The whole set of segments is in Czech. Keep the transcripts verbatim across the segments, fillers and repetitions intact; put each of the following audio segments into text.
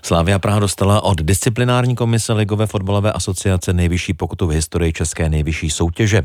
Slavia Praha dostala od disciplinární komise Ligové fotbalové asociace nejvyšší pokutu v historii české nejvyšší soutěže.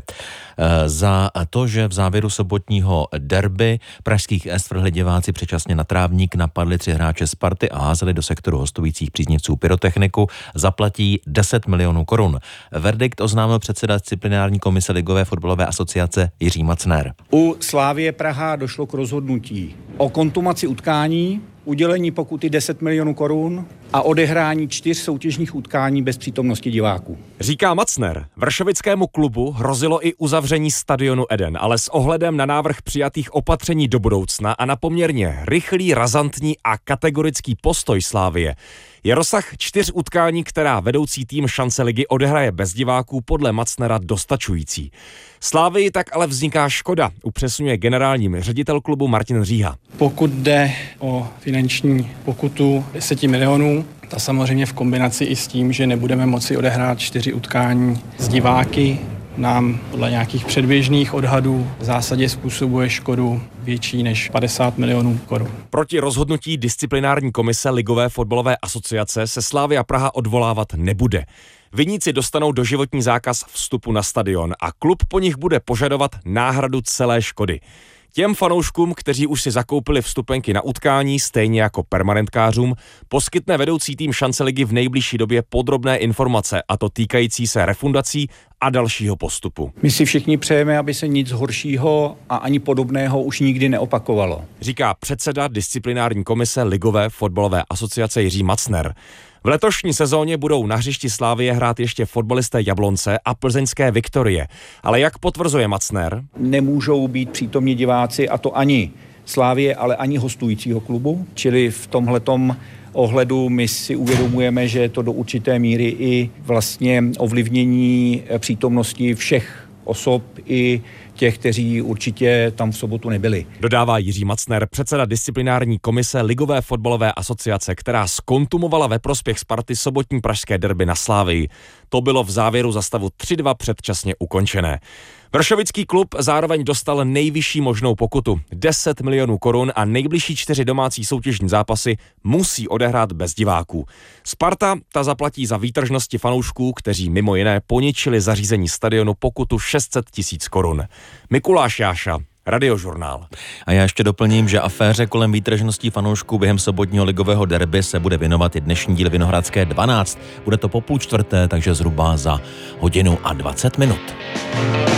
Za to, že v závěru sobotního derby pražských S vrhli diváci předčasně na trávník, napadli tři hráče Sparty a házeli do sektoru hostujících příznivců pyrotechniku, zaplatí deset milionů korun. Verdikt oznámil předseda disciplinární komise Ligové fotbalové asociace Jiří Macner. U Slavie Praha došlo k rozhodnutí o kontumaci utkání, udělení pokuty deset milionů korun a odehrání čtyř soutěžních utkání bez přítomnosti diváků. Říká Macner, vršovickému klubu hrozilo i uzavření stadionu Eden, ale s ohledem na návrh přijatých opatření do budoucna a na poměrně rychlý, razantní a kategorický postoj Slavie je rozsah čtyř utkání, která vedoucí tým šance ligy odehraje bez diváků, podle Macnera dostačující. Slavii tak ale vzniká škoda, upřesňuje generální ředitel klubu Martin Říha. Pokud jde o finanční pokutu deset milionů, ta samozřejmě v kombinaci i s tím, že nebudeme moci odehrát čtyři utkání s diváky, nám podle nějakých předběžných odhadů v zásadě způsobuje škodu větší než padesát milionů korun. Proti rozhodnutí disciplinární komise Ligové fotbalové asociace se Slavia Praha odvolávat nebude. Viníci dostanou doživotní zákaz vstupu na stadion a klub po nich bude požadovat náhradu celé škody. Těm fanouškům, kteří už si zakoupili vstupenky na utkání, stejně jako permanentkářům, poskytne vedoucí tým šance ligy v nejbližší době podrobné informace, a to týkající se refundací a dalšího postupu. My si všichni přejeme, aby se nic horšího a ani podobného už nikdy neopakovalo. Říká předseda disciplinární komise Ligové fotbalové asociace Jiří Macner. V letošní sezóně budou na hřišti Slavie hrát ještě fotbalisté Jablonce a plzeňské Viktorie. Ale jak potvrzuje Macner, nemůžou být přítomní diváci, a to ani Slavie, ale ani hostujícího klubu. Čili v tomhletom ohledu my si uvědomujeme, že je to do určité míry i vlastně ovlivnění přítomnosti všech osob i těch, kteří určitě tam v sobotu nebyli. Dodává Jiří Macner, předseda disciplinární komise Ligové fotbalové asociace, která zkontumovala ve prospěch Sparty sobotní pražské derby na Slavii. To bylo v závěru za stavu tři dva předčasně ukončené. Vršovický klub zároveň dostal nejvyšší možnou pokutu deset milionů korun a nejbližší čtyři domácí soutěžní zápasy musí odehrát bez diváků. Sparta ta zaplatí za výtržnosti fanoušků, kteří mimo jiné poničili zařízení stadionu, pokutu šest set tisíc korun. Mikuláš Jáša, Radiožurnál. A já ještě doplním, že aféře kolem výtržností fanoušků během sobotního ligového derby se bude věnovat i dnešní díl Vinohradské dvanáct. Bude to po půl čtvrté, takže zhruba za hodinu a dvacet minut.